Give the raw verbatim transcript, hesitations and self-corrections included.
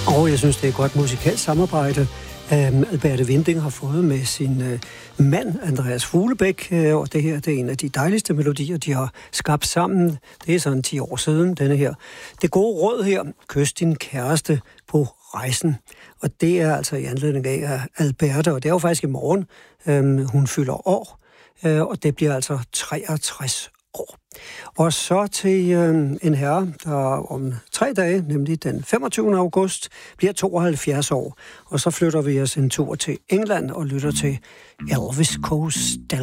Og jeg synes, det er et godt musikalsk samarbejde, um, Alberte Winding har fået med sin uh, mand, Andreas Fuglebæk. Uh, og det her, det er en af de dejligste melodier, de har skabt sammen. Det er sådan ti år siden, denne her. Det gode råd her, kys din kæreste på rejsen. Og det er altså i anledning af Alberte, og det er jo faktisk i morgen, um, hun fylder år. Uh, og det bliver altså treogtres år. Og så til øh, en herre, der om tre dage, nemlig den femogtyvende august, bliver tooghalvfjerds år. Og så flytter vi os en tur til England og lytter til Elvis Costello.